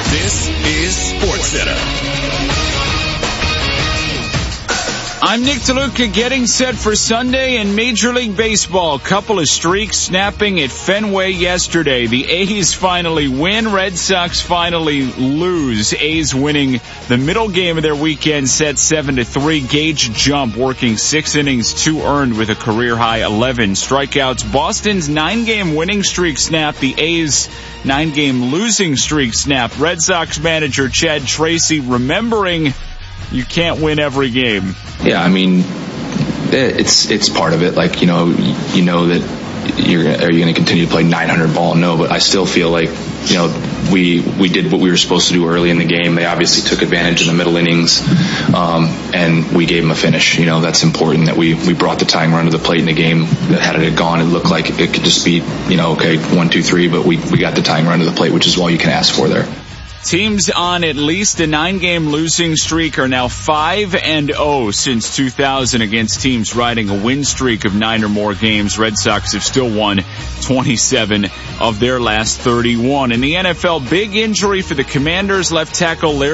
This is SportsCenter. I'm Nick DeLuca getting set for Sunday in Major League Baseball. Couple of streaks snapping at Fenway yesterday. The A's finally win. Red Sox finally lose. A's winning the middle game of their weekend set 7-3. Gage Jump working 6 innings, 2 earned with a career high 11 strikeouts. Boston's 9-game winning streak snapped. The A's 9-game losing streak snapped. Red Sox manager Chad Tracy remembering you can't win every game. Yeah, I mean, it's part of it. Like, you know that are you going to continue to play 900 ball? No, but I still feel like, you know, we did what we were supposed to do early in the game. They obviously took advantage in the middle innings, and we gave them a finish. You know, that's important that we brought the tying run to the plate in the game. That had it gone, it looked like it could just be, you know, okay, 1, 2, 3, but we got the tying run to the plate, which is all you can ask for there. Teams on at least a 9-game losing streak are now 5-0 since 2000 against teams riding a win streak of 9 or more games. Red Sox have still won 27 of their last 31. In the NFL, big injury for the Commanders. Left tackle Larry